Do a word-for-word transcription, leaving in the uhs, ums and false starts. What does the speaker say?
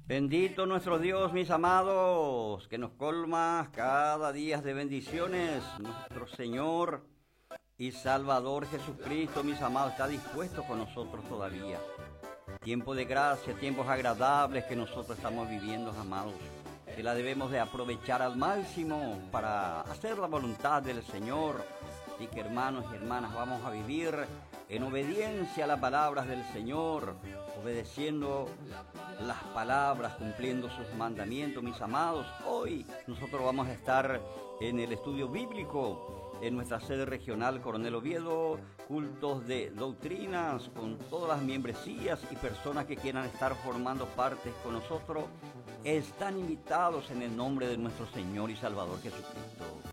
Bendito nuestro Dios, mis amados, que nos colma cada día de bendiciones. Nuestro Señor y Salvador Jesucristo, mis amados, está dispuesto con nosotros todavía. Tiempo de gracia, tiempos agradables que nosotros estamos viviendo, amados, que la debemos de aprovechar al máximo para hacer la voluntad del Señor. Y que, hermanos y hermanas, vamos a vivir en obediencia a las palabras del Señor, obedeciendo las palabras, cumpliendo sus mandamientos, mis amados. Hoy nosotros vamos a estar en el estudio bíblico en nuestra sede regional Coronel Oviedo, cultos de doctrinas con todas las membresías y personas que quieran estar formando parte con nosotros. Están invitados en el nombre de nuestro Señor y Salvador Jesucristo.